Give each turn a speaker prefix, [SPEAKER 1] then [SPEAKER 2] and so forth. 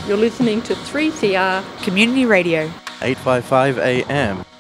[SPEAKER 1] You're listening to 3CR
[SPEAKER 2] Community Radio.
[SPEAKER 3] 855 AM.